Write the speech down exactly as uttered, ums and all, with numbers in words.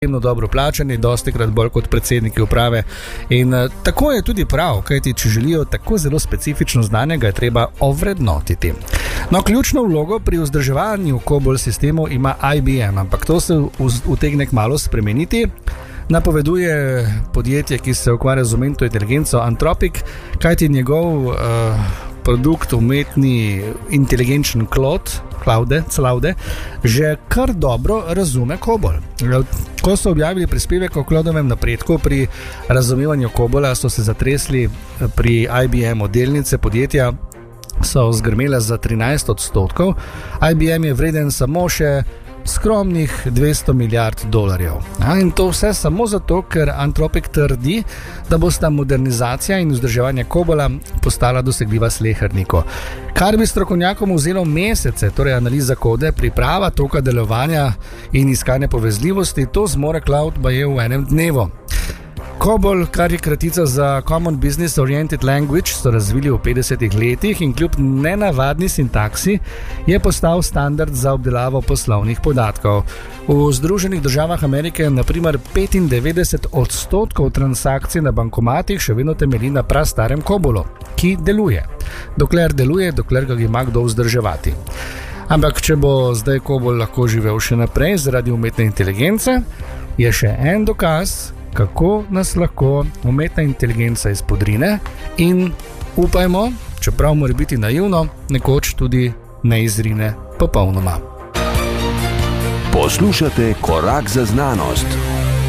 izjemno dobro plačani, dostikrat bolj kot predsedniki uprave. In uh, tako je tudi prav, kajti če želijo tako zelo specifično znanje, ga je treba ovrednotiti. No, ključno vlogo pri vzdrževanju COBOL sistemov ima I B M, ampak to se utegne kmalu spremeniti. Napoveduje podjetje, ki se ukvarja z umetno inteligenco, Anthropic, kajti njegov uh, produkt umetni inteligenčen Claude, Claude, Claude, že kar dobro razume COBOL. Ko so objavili prispevek o Claudovem napredku pri razumevanju COBOLa, so se zatresli pri I B M delnice podjetja, so zgrmele za trinajst odstotkov. I B M je vreden samo še skromnih dvesto milijard dolarjev. Ja, in to vse samo zato, ker Anthropic trdi, da bosta modernizacija in vzdrževanje COBOLa postala dosegljiva sleherniku. Kar bi strokovnjakom vzelo mesece, torej analiza kode, priprava toka delovanja in iskanje povezljivosti, to zmore Cloud baje v enem dnevu. COBOL, kar je kratica za Common Business Oriented Language, so razvili v petdesetih letih in kljub nenavadni sintaksi je postal standard za obdelavo poslovnih podatkov. V Združenih državah Amerike na primer petindevetdeset odstotkov transakcij na bankomatih še vedno temelji na prastarem COBOLu, ki deluje. Dokler deluje, dokler ga ima kdo vzdrževati. Ampak če bo zdaj COBOL lahko živel še naprej zaradi umetne inteligence, je še en dokaz, kako nas lahko umetna inteligenca izpodrine in upajmo, čeprav mora biti naivno, nekoč tudi ne izrine popolnoma. Poslušate Korak za znanost.